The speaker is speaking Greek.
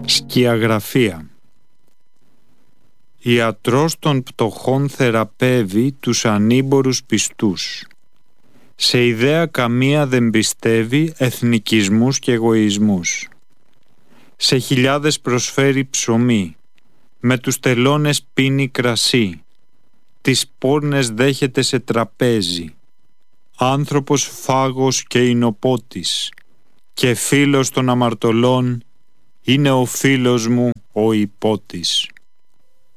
Σκιαγραφία. Ιατρός των πτωχών θεραπεύει τους ανήμπορους πιστούς. Σε ιδέα καμία δεν πιστεύει εθνικισμούς και εγωισμούς. Σε χιλιάδες προσφέρει ψωμί, με τους τελώνες πίνει κρασί, τις πόρνες δέχεται σε τραπέζι. Άνθρωπος φάγος και εινοπότης, και φίλος των αμαρτωλών είναι ο φίλος μου ο υπότης.